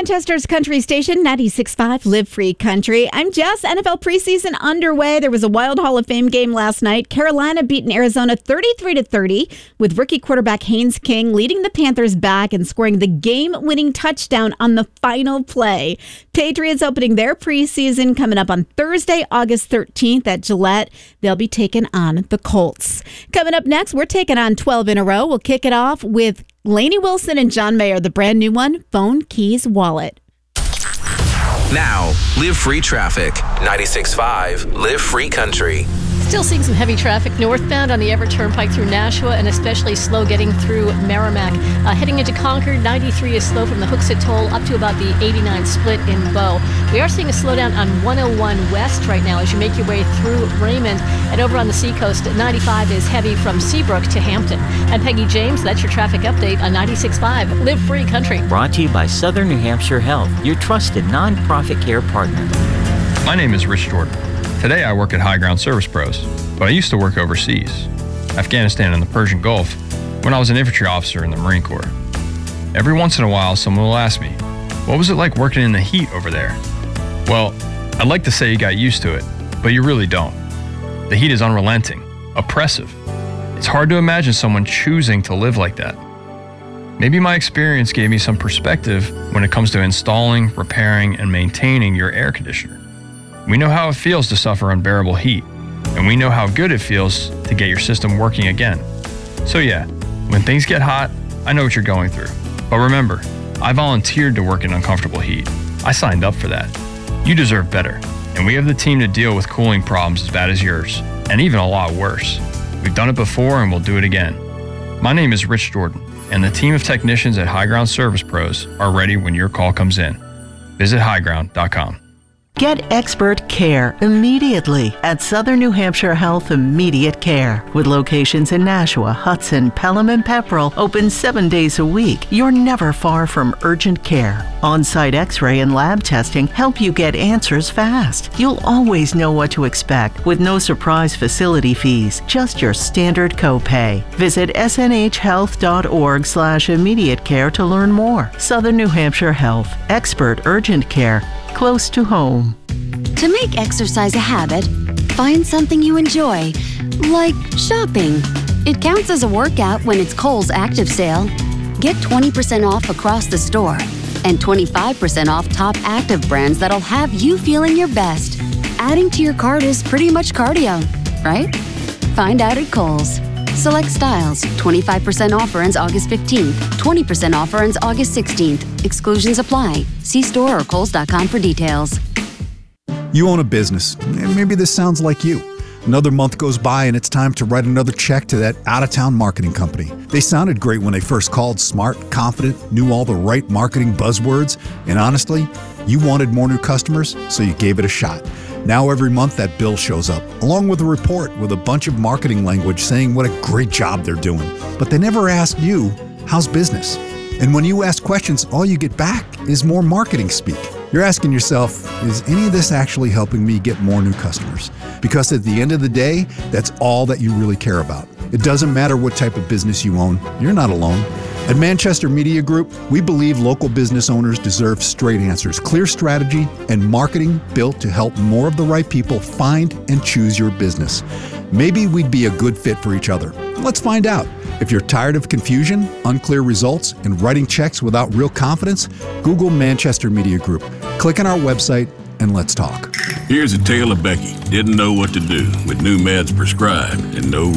Manchester's country station, 96.5 Live Free Country. I'm Jess. NFL preseason underway. There was a wild Hall of Fame game last night. Carolina beating Arizona 33-30 with rookie quarterback Haynes King leading the Panthers back and scoring the game-winning touchdown on the final play. Patriots opening their preseason coming up on Thursday, August 13th at Gillette. They'll be taking on the Colts. Coming up next, we're taking on 12 in a row. We'll kick it off with Lainey Wilson and John Mayer, the brand new one, Phone, Keys, Wallet. Now, Live Free Traffic. 96.5 Live Free Country. Still seeing some heavy traffic northbound on the Everett Turnpike through Nashua, and especially slow getting through Merrimack. Heading into Concord, 93 is slow from the Hooksett Toll up to about the 89 split in Bow. We are seeing a slowdown on 101 West right now as you make your way through Raymond. And over on the Seacoast, 95 is heavy from Seabrook to Hampton. And Peggy James, that's your traffic update on 96.5 Live Free Country. Brought to you by Southern New Hampshire Health, your trusted nonprofit care partner. My name is Rich Jordan. Today I work at High Ground Service Pros, but I used to work overseas, Afghanistan and the Persian Gulf, when I was an infantry officer in the Marine Corps. Every once in a while, someone will ask me, what was it like working in the heat over there? Well, I'd like to say you got used to it, but you really don't. The heat is unrelenting, oppressive. It's hard to imagine someone choosing to live like that. Maybe my experience gave me some perspective when it comes to installing, repairing, and maintaining your air conditioner. We know how it feels to suffer unbearable heat, and we know how good it feels to get your system working again. So yeah, when things get hot, I know what you're going through. But remember, I volunteered to work in uncomfortable heat. I signed up for that. You deserve better, and we have the team to deal with cooling problems as bad as yours, and even a lot worse. We've done it before and we'll do it again. My name is Rich Jordan, and the team of technicians at High Ground Service Pros are ready when your call comes in. Visit highground.com. Get expert care immediately at Southern New Hampshire Health Immediate Care. With locations in Nashua, Hudson, Pelham, and Pepperell, open 7 days a week, you're never far from urgent care. On-site x-ray and lab testing help you get answers fast. You'll always know what to expect with no surprise facility fees, just your standard copay. Visit snhhealth.org/immediate care to learn more. Southern New Hampshire Health, expert urgent care, close to home. To make exercise a habit, find something you enjoy, like shopping. It counts as a workout when it's Kohl's Active Sale. Get 20% off across the store and 25% off top active brands that'll have you feeling your best. Adding to your cart is pretty much cardio, right? Find out at Kohl's. Select styles. 25% offer ends August 15th. 20% offer ends August 16th. Exclusions apply. See store or Kohls.com for details. You own a business, and maybe this sounds like you. Another month goes by and it's time to write another check to that out-of-town marketing company. They sounded great when they first called, smart, confident, knew all the right marketing buzzwords, and honestly, you wanted more new customers, so you gave it a shot. Now every month that bill shows up, along with a report with a bunch of marketing language saying what a great job they're doing. But they never ask you, how's business? And when you ask questions, all you get back is more marketing speak. You're asking yourself, is any of this actually helping me get more new customers? Because at the end of the day, that's all that you really care about. It doesn't matter what type of business you own, you're not alone. At Manchester Media Group, we believe local business owners deserve straight answers, clear strategy, and marketing built to help more of the right people find and choose your business. Maybe we'd be a good fit for each other. Let's find out. If you're tired of confusion, unclear results, and writing checks without real confidence, Google Manchester Media Group. Click on our website and let's talk. Here's a tale of Becky. Didn't know what to do with new meds prescribed and no